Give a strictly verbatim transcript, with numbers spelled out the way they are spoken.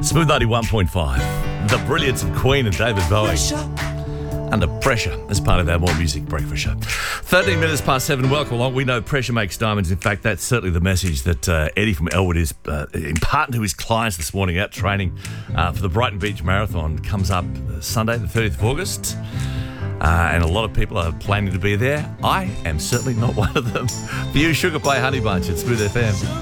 Smooth ninety-one point five. The brilliance of Queen and David Bowie. Under pressure as part of our More Music Breakfast Show. thirteen minutes past seven. Welcome along. We know pressure makes diamonds. In fact, that's certainly the message that uh, Eddie from Elwood is uh, imparting to his clients this morning out training uh, for the Brighton Beach Marathon. Comes up Sunday, the thirtieth of August. Uh, and a lot of people are planning to be there. I am certainly not one of them. For you, Sugar Play Honey Bunch at Smooth F M.